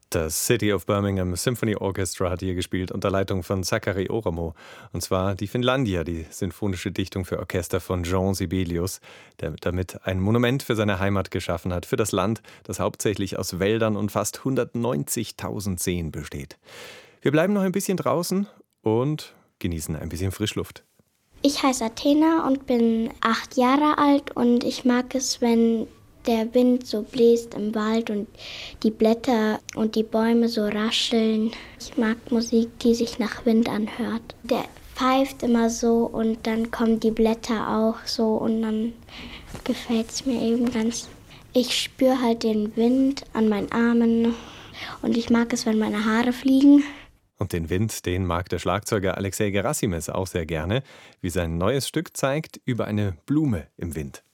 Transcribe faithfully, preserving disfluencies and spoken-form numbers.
Das City of Birmingham Symphony Orchestra hat hier gespielt unter Leitung von Sakari Oramo. Und zwar die Finlandia, die sinfonische Dichtung für Orchester von Jean Sibelius, der damit ein Monument für seine Heimat geschaffen hat, für das Land, das hauptsächlich aus Wäldern und fast hundertneunzigtausend Seen besteht. Wir bleiben noch ein bisschen draußen und genießen ein bisschen Frischluft. Ich heiße Athena und bin acht Jahre alt und ich mag es, wenn der Wind so bläst im Wald und die Blätter und die Bäume so rascheln. Ich mag Musik, die sich nach Wind anhört. Der pfeift immer so und dann kommen die Blätter auch so und dann gefällt es mir eben ganz. Ich spüre halt den Wind an meinen Armen und ich mag es, wenn meine Haare fliegen. Und den Wind, den mag der Schlagzeuger Alexei Gerasimes auch sehr gerne, wie sein neues Stück zeigt, über eine Blume im Wind.